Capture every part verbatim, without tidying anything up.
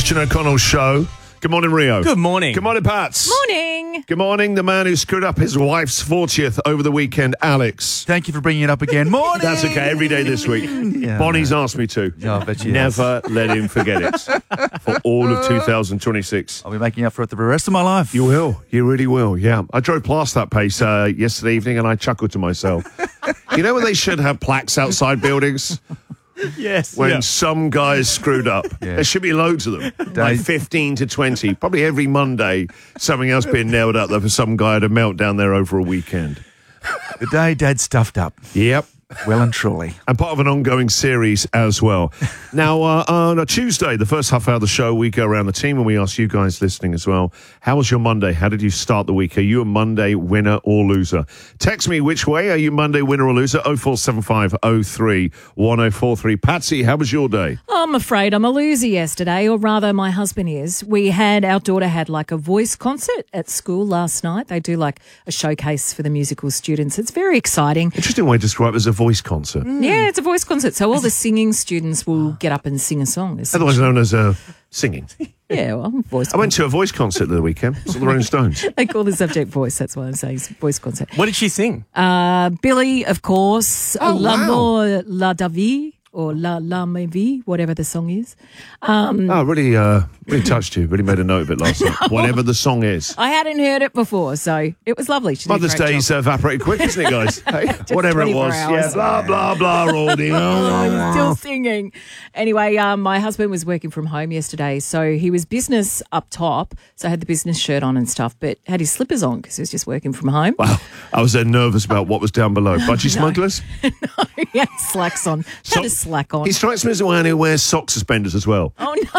Christian O'Connell Show. Good morning, Rio. Good morning. Good morning, Pats. Morning. Good morning, the man who screwed up his wife's fortieth over the weekend, Alex. Thank you for bringing it up again. Morning. That's okay, every day this week. Yeah. Bonnie's asked me to. Yeah, I bet she Never let him forget it for all of two thousand twenty-six. I'll be making up for it the rest of my life. You will. You really will, yeah. I drove past that place uh, yesterday evening and I chuckled to myself. You know where they should have plaques outside buildings? Yes. When yeah. some guys screwed up. Yeah. There should be loads of them. Like fifteen to twenty. Probably every Monday, something else being nailed up there for some guy to melt down there over a weekend. The day Dad stuffed up. Yep. Well and truly. And part of an ongoing series as well. Now, uh, on a Tuesday, the first half hour of the show, we go around the team and we ask you guys listening as well, how was your Monday? How did you start the week? Are you a Monday winner or loser? Text me which way. Are you Monday winner or loser? oh four seven five oh three one oh four three. Patsy, how was your day? I'm afraid I'm a loser yesterday, or rather my husband is. We had, our daughter had like a voice concert at school last night. They do like a showcase for the musical students. It's very exciting. Interesting way to describe it as a voice concert. Mm. Yeah, it's a voice concert. So all the singing students will get up and sing a song. Otherwise known as uh, singing. Yeah, well, voice I went to a voice concert the weekend. It's the Rolling Stones. They call the subject voice. That's why I'm saying it's voice concert. What did she sing? Uh, Billy, of course. Oh, L'amour, la davie, or La La Me Vie, whatever the song is. Um, Oh, really, uh, really touched you. Really made a note of it last night. Whatever the song is. I hadn't heard it before, so it was lovely. She did a Mother's great Day's job. uh, evaporated quick, isn't it, guys? Hey, whatever it was. twenty-four hours. Yeah, blah, blah, blah, Aldi. Oh, still singing. Anyway, um, my husband was working from home yesterday, so he was business up top, so I had the business shirt on and stuff, but had his slippers on because he was just working from home. Wow. I was uh, nervous about what was down below. Budgie smugglers? No, he had slacks on. So- had a slack on. He strikes me as the one who wears sock suspenders as well. Oh, no.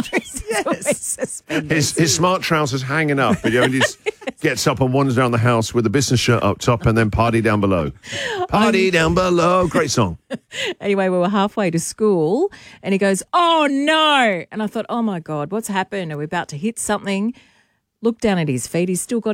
Yes. His, his smart trousers hanging up, but you know, he just gets up and wanders around the house with the business shirt up top and then party down below. Party down below. Great song. Anyway, we were halfway to school and he goes, oh, no. And I thought, oh, my God, what's happened? Are we about to hit something? Looked down at his feet. He's still got